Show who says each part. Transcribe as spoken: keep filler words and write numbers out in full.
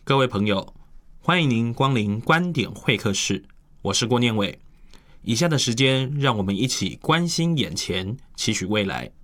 Speaker 1: 各位朋友，欢迎您光临观点会客室，我是郭念伟。以下的时间，让我们一起关心眼前，期许未来。